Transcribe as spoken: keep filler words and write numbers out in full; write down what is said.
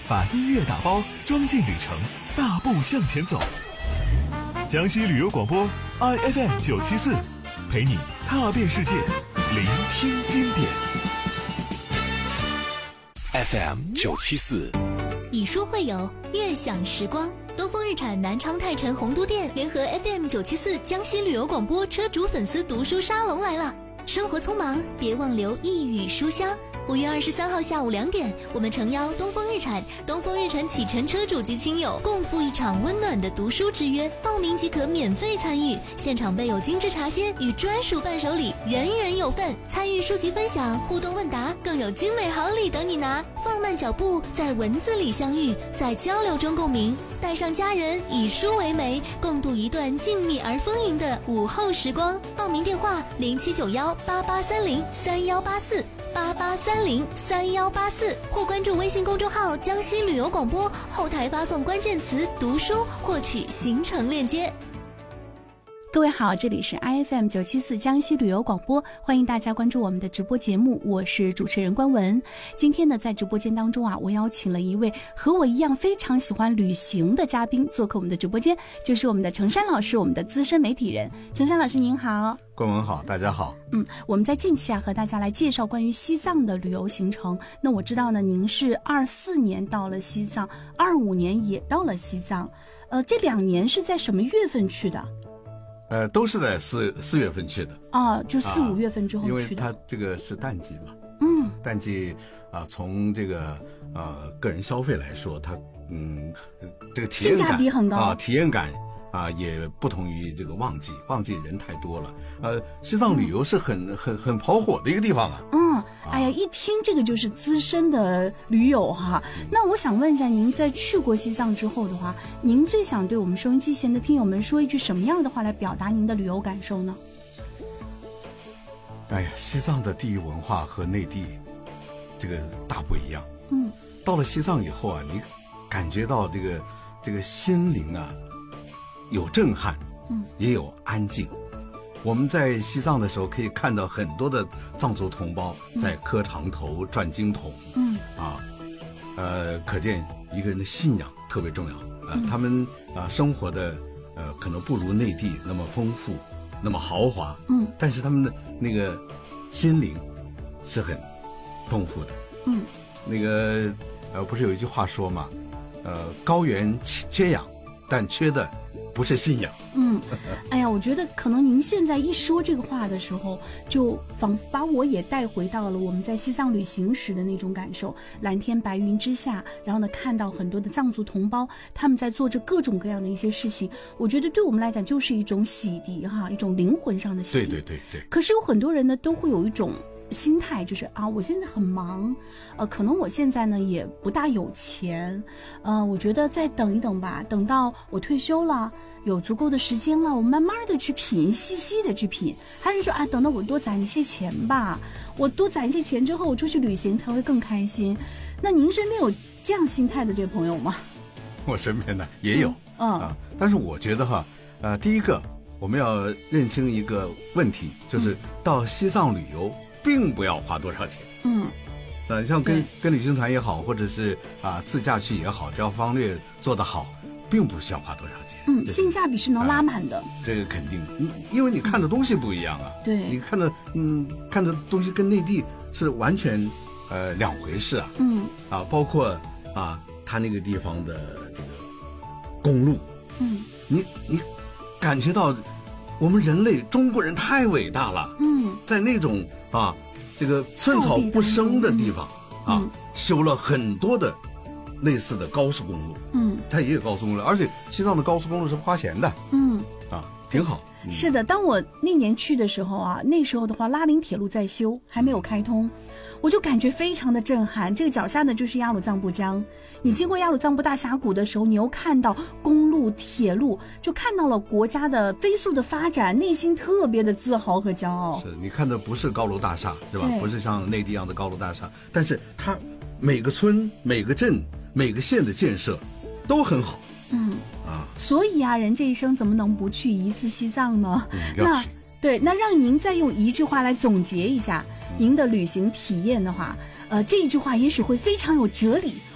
把音乐打包装进旅程，大步向前走。江西旅游广播 I F M 九七四，陪你踏遍世界，聆听经典。 F M 九七四， 以书会友，悦享时光。东风日产南昌泰城洪都店联合 F M 九七四江西旅游广播车主粉丝读书沙龙来了。生活匆忙，别忘留一语书香。五月二十三号下午两点，我们诚邀东风日产、东风日产启辰车主及亲友共赴一场温暖的读书之约，报名即可免费参与，现场备有精致茶歇与专属伴手礼，人人有份。参与书籍分享、互动问答，更有精美好礼等你拿。放慢脚步，在文字里相遇，在交流中共鸣，带上家人，以书为媒，共度一段静谧而丰盈的午后时光。报名电话零七九幺八八三零三幺八四。八八三零三幺八四，或关注微信公众号江西旅游广播，后台发送关键词读书获取行程链接。 各位好，这里是 I F M 九七四江西旅游广播，欢迎大家关注我们的直播节目，我是主持人关文。今天呢，在直播间当中啊，我邀请了一位和我一样非常喜欢旅行的嘉宾做客我们的直播间，就是我们的程山老师，我们的资深媒体人。程山老师您好。 关文好，大家好。 嗯，我们在近期啊和大家来介绍关于西藏的旅游行程。那我知道呢，您是二四年到了西藏，二五年也到了西藏，呃，这两年是在什么月份去的？ 呃，都是在四四月份去的啊，就四五月份之后去的， 因为它这个是淡季嘛。 嗯， 淡季啊，从这个呃个人消费来说，它嗯这个体验感性价比很高啊，体验感啊也不同于这个旺季，旺季人太多了。呃，西藏旅游是很、嗯、很很跑火的一个地方啊。 嗯，哎呀，一听这个就是资深的驴友哈。那我想问一下，您在去过西藏之后的话，您最想对我们收音机前的听友们说一句什么样的话来表达您的旅游感受呢？ 哎呀，西藏的地域文化和内地这个大不一样。 嗯， 到了西藏以后啊，你感觉到这个这个心灵啊有震撼， 嗯， 也有安静。我们在西藏的时候可以看到很多的藏族同胞在磕长头、嗯、转经筒， 嗯啊，呃，可见一个人的信仰特别重要。呃， 嗯、 他们啊、呃、生活的呃可能不如内地那么丰富，那么豪华， 嗯， 但是他们的那个心灵是很丰富的， 嗯， 那个呃不是有一句话说嘛，呃，高原缺氧，但缺的不是信仰。 嗯，哎呀，我觉得可能您现在一说这个话的时候，就仿佛把我也带回到了我们在西藏旅行时的那种感受。蓝天白云之下，然后呢，看到很多的藏族同胞，他们在做着各种各样的一些事情。我觉得对我们来讲就是一种洗涤哈，一种灵魂上的洗涤。 对对对对。 可是有很多人呢，都会有一种心态，就是啊，我现在很忙，呃，可能我现在呢也不大有钱，呃，我觉得再等一等吧，等到我退休了，有足够的时间了，我慢慢的去品，细细的去品。还是说啊，等到我多攒一些钱吧，我多攒一些钱之后，我出去旅行才会更开心。那您身边有这样心态的这位朋友吗？ 我身边呢也有， 嗯， 嗯啊，但是我觉得哈，呃，第一个我们要认清一个问题，就是到西藏旅游并不要花多少钱。 嗯， 呃，像跟跟旅行团也好，或者是啊自驾去也好，只要方略做得好，并不需要花多少钱。 嗯，性价比是能拉满的。 啊、这个肯定，因为你看的东西不一样啊。 对， 你看的嗯看的东西跟内地是完全呃两回事啊。 嗯， 啊，包括啊他那个地方的这个公路， 嗯， 你你感觉到我们人类中国人太伟大了。 嗯， 在那种啊这个寸草不生的地方、嗯、啊、嗯、修了很多的类似的高速公路。 嗯， 它也有高速公路，而且西藏的高速公路是花钱的。 嗯， 啊，挺好。嗯、 是的，当我那年去的时候啊，那时候的话，拉林铁路在修，还没有开通，我就感觉非常的震撼。这个脚下呢就是雅鲁藏布江，你经过雅鲁藏布大峡谷的时候，你又看到公路、铁路，就看到了国家的飞速的发展，内心特别的自豪和骄傲。 是你看的不是高楼大厦，是吧？不是像内地一样的高楼大厦，但是它每个村、每个镇、每个县的建设都很好。 嗯啊， 所以啊，人这一生怎么能不去一次西藏呢？ 嗯，要去。 那对，那让您再用一句话来总结一下您的旅行体验的话，呃，这一句话也许会非常有哲理，